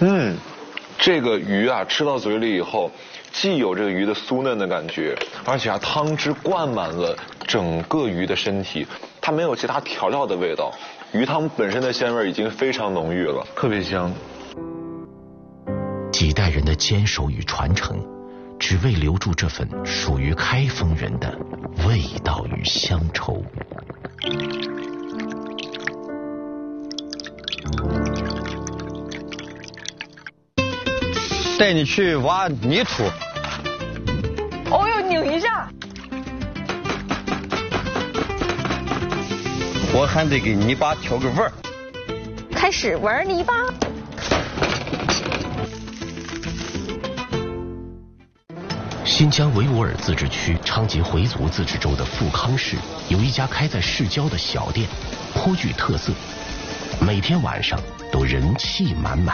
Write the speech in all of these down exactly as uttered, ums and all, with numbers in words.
嗯，这个鱼啊，吃到嘴里以后，既有这个鱼的酥嫩的感觉，而且啊，汤汁灌满了整个鱼的身体，它没有其他调料的味道，鱼汤本身的鲜味已经非常浓郁了，特别香。 几代人的坚守与传承，只为留住这份属于开封人的味道与乡愁。 带你去挖泥土。 哦哟，拧一下。 我还得给泥巴调个味儿。 开始玩泥巴。 新疆维吾尔自治区昌吉回族自治州的富康市有一家开在市郊的小店，颇具特色，每天晚上都人气满满。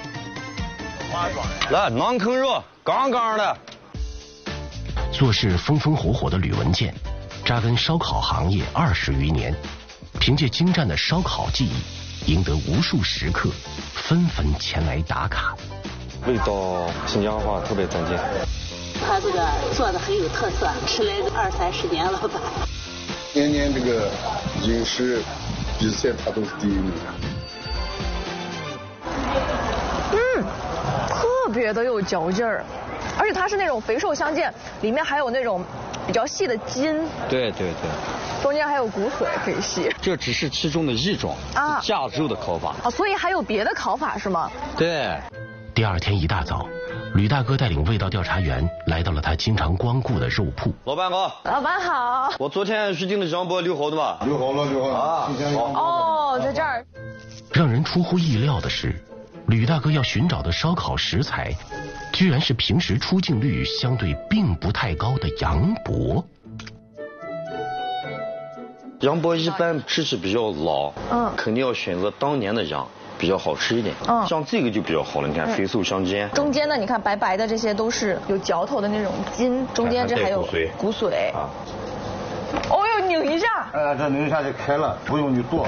来，馕坑肉，杠杠的。 做事风风火火的吕文健，扎根烧烤行业二十余年，凭借精湛的烧烤技艺，赢得无数食客纷纷前来打卡。 味道新疆话特别正经。 他这个做的很有特色，吃了二三十年了吧。 年年这个饮食比赛他都是第一名。 嗯，特别的有嚼劲儿，而且它是那种肥瘦相间，里面还有那种比较细的筋。 对对对。 中间还有骨髓可以吸。 这只是其中的一种啊，架肉的烤法。 啊，所以还有别的烤法是吗？ 对。 第二天一大早，吕大哥带领味道调查员来到了他经常光顾的肉铺。 老板好。 老板好。 我昨天预定的羊脖留好的吧？ 留好了，留好了啊。 哦，在这儿。 让人出乎意料的是，吕大哥要寻找的烧烤食材，居然是平时出镜率相对并不太高的羊脖。 羊脖一般吃起比较老，嗯，肯定要选择当年的羊。比较好吃一点，嗯，像这个就比较好了。你看肥瘦相间， 中间呢，你看白白的这些都是有嚼头的那种筋，中间这还有骨髓。啊，哦哟，拧一下。 哎，这拧一下就开了，不用你剁。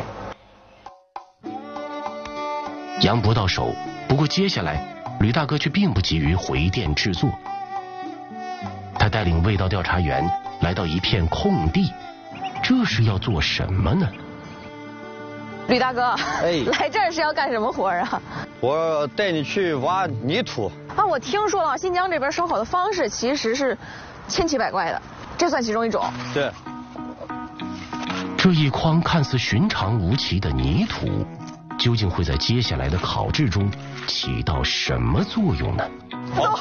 羊脖到手，不过接下来吕大哥却并不急于回店制作，他带领味道调查员来到一片空地，这是要做什么呢？ 吕大哥， 哎， 来这儿是要干什么活啊？ 我带你去挖泥土。 啊，我听说了，新疆这边烧烤的方式其实是千奇百怪的，这算其中一种。 对。 这一筐看似寻常无奇的泥土，究竟会在接下来的烤制中起到什么作用呢？ 好。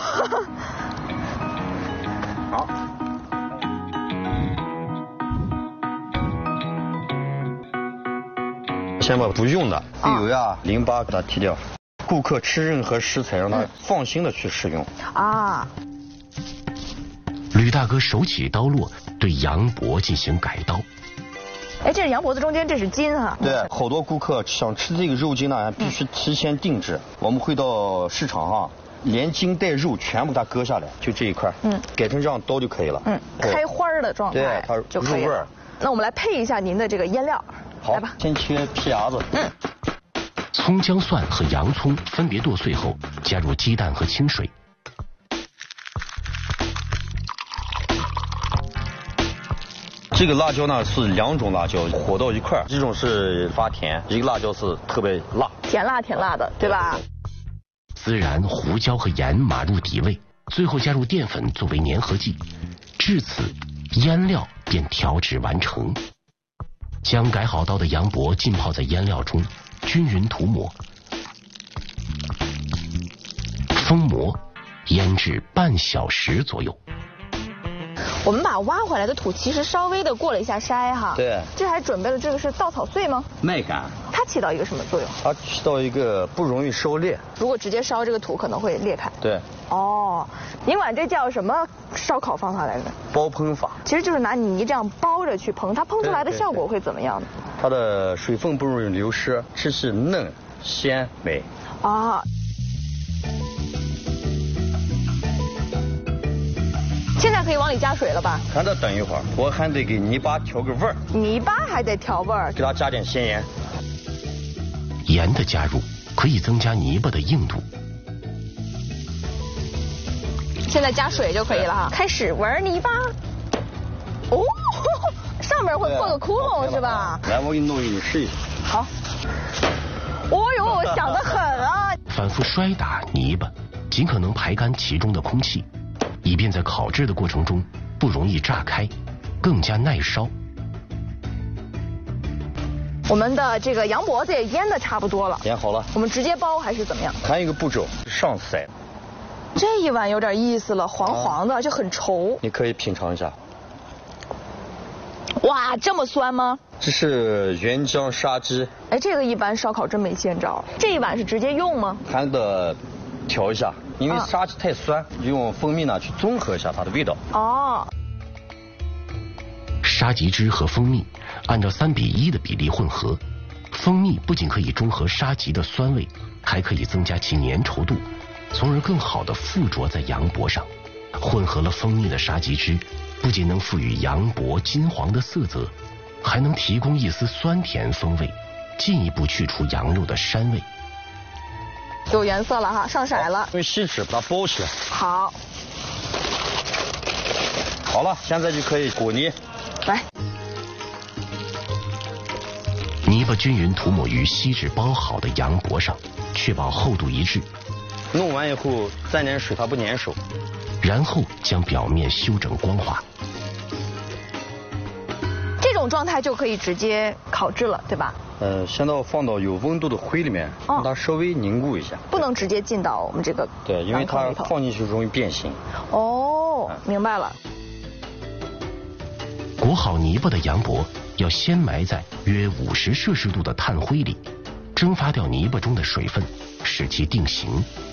好。先把不用的鱼油呀、淋巴给它剔掉。顾客吃任何食材，让他放心的去食用。 啊。 吕大哥手起刀落，对羊脖进行改刀。 哎，这是羊脖子中间，这是筋哈。 对，好多顾客想吃这个肉筋呢，必须提前定制。我们会到市场上，连筋带肉全部给它割下来，就这一块，嗯，改成这样刀就可以了。 嗯，开花的状态， 对，它就可以了。那我们来配一下您的这个腌料。 好，来吧，先切皮芽子。嗯。 葱、姜、蒜和洋葱分别剁碎后，加入鸡蛋和清水。 这个辣椒呢是两种辣椒和到一块儿，一种是发甜，一个辣椒是特别辣， 甜辣甜辣的，对吧？ 孜然、胡椒和盐码入底味，最后加入淀粉作为粘合剂，至此腌料便调制完成。将改好刀的羊脖浸泡在腌料中，均匀涂抹，封膜，腌制半小时左右。 我们把挖回来的土其实稍微的过了一下筛哈。 对。 这还准备了这个是稻草穗吗？ 麦秆。 它起到一个什么作用？ 它起到一个不容易烧裂。 如果直接烧这个土可能会裂开。 对。 哦，您管这叫什么烧烤方法来着？ 包烹法。 其实就是拿泥这样包着去烹，它烹出来的效果会怎么样呢？ 它的水分不容易流失，吃起嫩鲜美。 啊。现在可以往里加水了吧？ 还得等一会儿，我还得给泥巴调个味儿。 泥巴还得调味儿， 给它加点咸盐。 盐的加入， 可以增加泥巴的硬度。 现在加水就可以了哈，开始玩泥巴。哦，上面会破个窟窿是吧？ 来，我给你弄一个，你试一下。 好。哦呦，想得很啊！ 反复摔打泥巴，尽可能排干其中的空气，以便在烤制的过程中不容易炸开，更加耐烧。 我们的这个羊脖子也腌的差不多了， 腌好了。 我们直接包还是怎么样？ 还有一个步骤，上色。 这一碗有点意思了，黄黄的，啊、就很稠。 你可以品尝一下。 哇，这么酸吗？ 这是原浆杀鸡。 哎，这个一般烧烤真没见着。这一碗是直接用吗？ 还得调一下，因为杀鸡太酸，啊、用蜂蜜呢去综合一下它的味道。 哦。 杀鸡汁和蜂蜜按照三比一的比例混合，蜂蜜不仅可以中和杀鸡的酸味，还可以增加其粘稠度，从而更好地附着在羊脖上。混合了蜂蜜的杀鸡汁，不仅能赋予羊脖金黄的色泽，还能提供一丝酸甜风味，进一步去除羊肉的膻味。 有颜色了哈，上色了。 用锡纸把它包起来。 好。 好了，现在就可以裹泥。 来。 泥巴均匀涂抹于锡纸包好的羊脖上，确保厚度一致。 弄完以后沾点水，它不粘手。 然后将表面修整光滑。 这种状态就可以直接烤制了，对吧？ 呃，先到放到有温度的灰里面，让它稍微凝固一下。 不能直接进到我们这个。 对，因为它放进去容易变形。 哦，明白了。 裹好泥巴的羊脖要先埋在约五十摄氏度的炭灰里，蒸发掉泥巴中的水分，使其定型。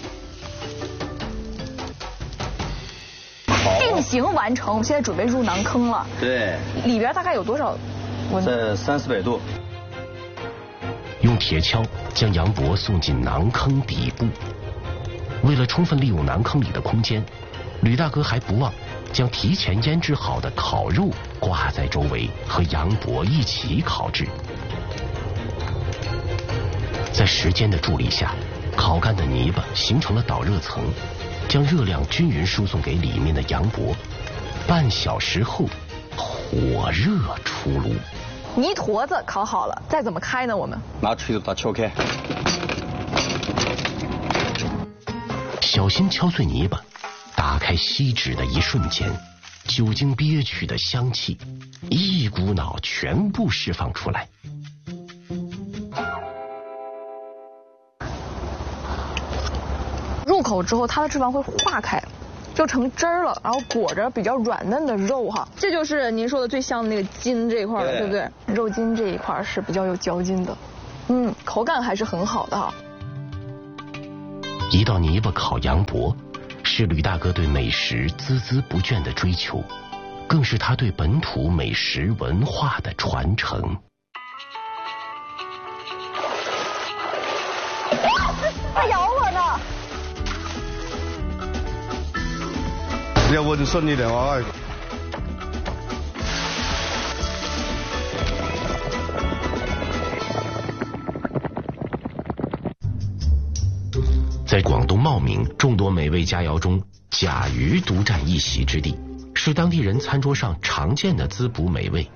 定型完成，我们现在准备入馕坑了。 对。 里边大概有多少温度？ 在三四百度。 用铁锹将羊脖送进馕坑底部。为了充分利用馕坑里的空间，吕大哥还不忘将提前腌制好的烤肉挂在周围，和羊脖一起烤制。在时间的助力下，烤干的泥巴形成了导热层，将热量均匀输送给里面的羊脖。半小时后，火热出炉。 泥坨子烤好了，再怎么开呢？我们拿锤子把它敲开， 小心敲碎泥巴。打开锡纸的一瞬间，酒精憋屈的香气一股脑全部释放出来。 入口之后，它的脂肪会化开，就成汁儿了，然后裹着比较软嫩的肉哈。这就是您说的最香的那个筋这一块了， 对, 对不对？肉筋这一块是比较有嚼劲的，嗯，口感还是很好的哈。 一道泥巴烤羊脖，是吕大哥对美食孜孜不倦的追求，更是他对本土美食文化的传承。 它咬我呢！ 要温顺一点哦。 在广东茂名众多美味佳肴中，甲鱼独占一席之地，是当地人餐桌上常见的滋补美味。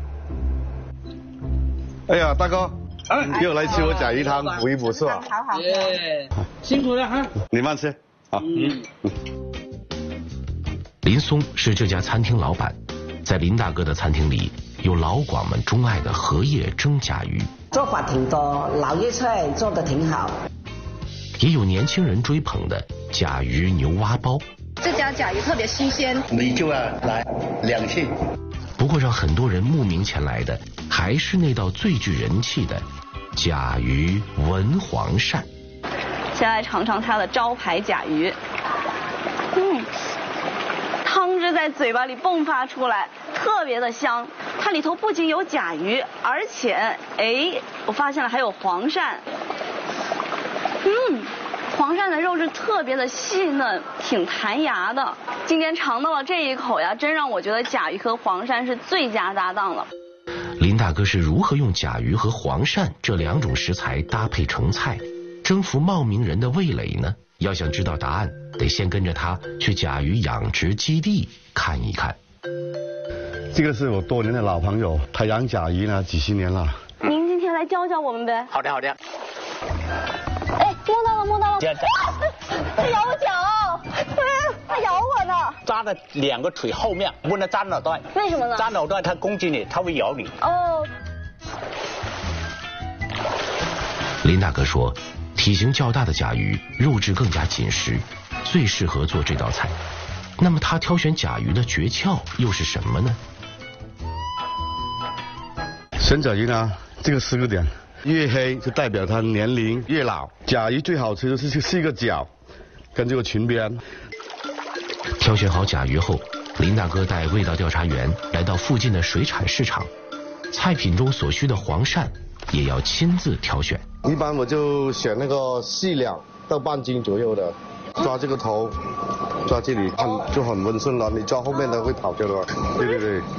哎呀，大哥，又来吃我甲鱼汤，补一补是吧？ 好好， 耶，辛苦了哈。 你慢吃，好。嗯。 林松是这家餐厅老板，在林大哥的餐厅里，有老广们钟爱的荷叶蒸甲鱼， 做法挺多，老叶菜做得挺好。 也有年轻人追捧的甲鱼牛蛙包。 这家甲鱼特别新鲜， 你就要来两屉。 不过让很多人慕名前来的，还是那道最具人气的甲鱼文黄鳝。 先来尝尝它的招牌甲鱼，嗯，汤汁在嘴巴里迸发出来，特别的香。它里头不仅有甲鱼，而且，哎，我发现了还有黄鳝。嗯，黄鳝的肉质特别的细嫩，挺弹牙的。今天尝到了这一口呀，真让我觉得甲鱼和黄鳝是最佳搭档了。 林大哥是如何用甲鱼和黄鳝这两种食材搭配成菜， 征服茂名人的味蕾呢？要想知道答案，得先跟着他去甲鱼养殖基地看一看。 这个是我多年的老朋友，他养甲鱼呢几十年了。 您今天来教教我们呗。 好的好的。 哎，摸到了摸到了。它咬我脚，它咬我呢。 扎在两个腿后面，不能扎脑袋。 为什么呢？ 扎脑袋它攻击你，它会咬你。 哦。 林大哥说，体型较大的甲鱼肉质更加紧实，最适合做这道菜。那么他挑选甲鱼的诀窍又是什么呢？ 选甲鱼呢，这个四个点，越黑就代表它年龄越老。甲鱼最好吃的是是一个角，跟这个裙边。 挑选好甲鱼后，林大哥带味道调查员来到附近的水产市场，菜品中所需的黄鳝也要亲自挑选。 一般我就选那个细两到半斤左右的，抓这个头，抓这里很就很温顺了，你抓后面的会跑掉的。对对对。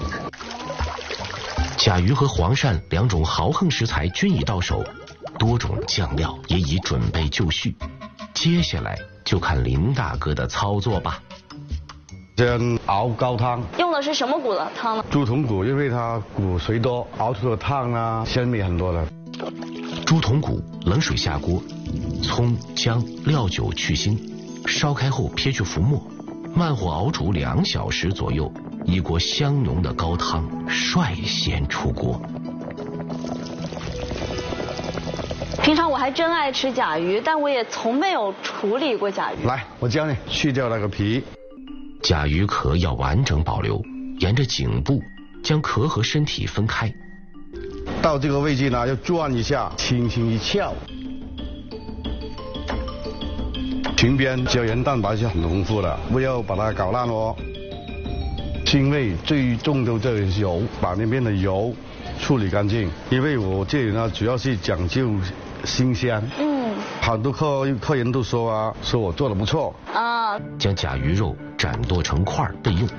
甲鱼和黄鳝两种豪横食材均已到手，多种酱料也已准备就绪，接下来就看林大哥的操作吧。 先熬高汤， 用的是什么骨的汤呢？ 猪筒骨，因为它骨髓多，熬出的汤啊鲜味很多的。 猪筒骨冷水下锅，葱姜料酒去腥，烧开后撇去浮沫，慢火熬煮两小时左右，一锅香浓的高汤率先出锅。 平常我还真爱吃甲鱼，但我也从没有处理过甲鱼。 来，我教你，去掉那个皮。 甲鱼壳要完整保留，沿着颈部将壳和身体分开。 到这个位置呢，要转一下，轻轻一翘。裙边胶原蛋白是很丰富的，不要把它搞烂哦。腥味最重的就是油，把那边的油处理干净。因为我这里呢，主要是讲究新鲜。嗯。很多客客人都说啊，说我做的不错。 啊。 将甲鱼肉斩剁成块备用。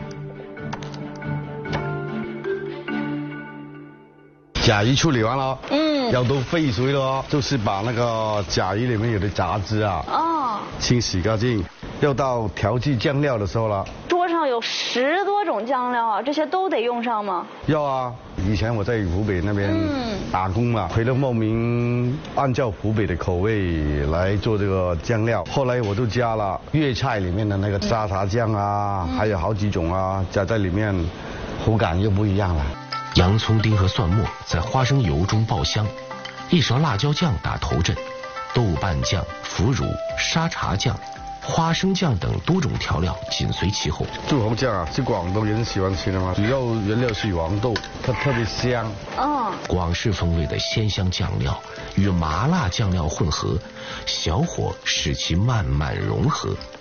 甲鱼处理完了，嗯，要都沸水了哦，就是把那个甲鱼里面有的杂质啊，哦，清洗干净。要到调制酱料的时候了。 桌上有十多种酱料啊，这些都得用上吗？ 要啊，以前我在湖北那边打工嘛，回了茂名，按照湖北的口味来做这个酱料。后来我就加了粤菜里面的那个沙茶酱啊，嗯、还有好几种啊，加在里面，口感又不一样了。 洋葱丁和蒜末在花生油中爆香，一勺辣椒酱打头阵，豆瓣酱、腐乳、沙茶酱、花生酱等多种调料紧随其后。 柱侯酱啊，是广东人喜欢吃的吗？主要原料是黄豆，它特别香。 哦，广式风味的鲜香酱料与麻辣酱料混合，小火使其慢慢融合。